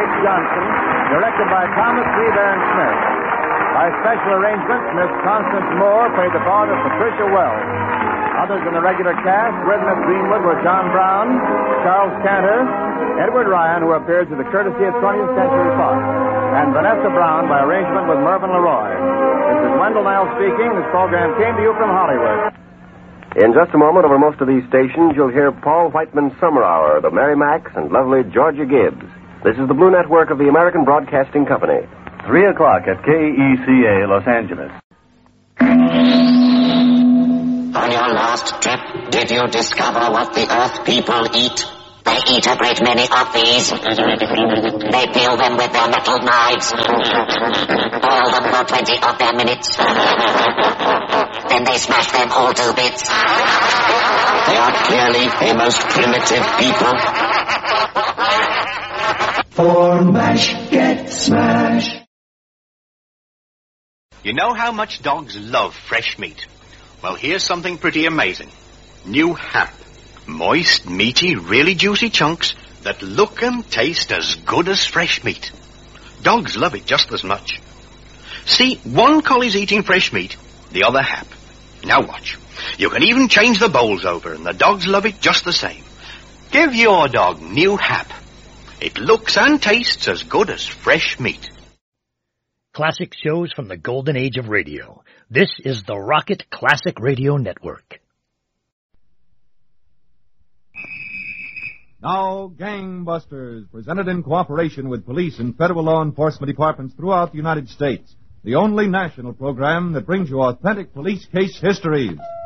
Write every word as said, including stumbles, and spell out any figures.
Fritz Johnson, directed by Thomas V. Baron Smith. By special arrangement, Miss Constance Moore played the part of Patricia Wells. Others in the regular cast, written at Greenwood, were John Brown, Charles Cantor, Edward Ryan, who appeared through the courtesy of twentieth Century Fox, and Vanessa Brown by arrangement with Mervyn LeRoy. This is Wendell Niles speaking. This program came to you from Hollywood. In just a moment, over most of these stations, you'll hear Paul Whiteman's Summer Hour, the Mary Max, and lovely Georgia Gibbs. This is the Blue Network of the American Broadcasting Company. Three o'clock at K E C A, Los Angeles. On your last trip, did you discover what the Earth people eat? They eat a great many of these. They peel them with their metal knives. Boil them for twenty of their minutes. Then they smash them all to bits. They are clearly a most primitive people. For MASH, get smash. You know how much dogs love fresh meat? Well, here's something pretty amazing. New hap. Moist, meaty, really juicy chunks that look and taste as good as fresh meat. Dogs love it just as much. See, one collie's eating fresh meat, the other hap. Now watch. You can even change the bowls over, and the dogs love it just the same. Give your dog new hap. It looks and tastes as good as fresh meat. Classic shows from the golden age of radio. This is the Rocket Classic Radio Network. Now, Gangbusters, presented in cooperation with police and federal law enforcement departments throughout the United States. The only national program that brings you authentic police case histories.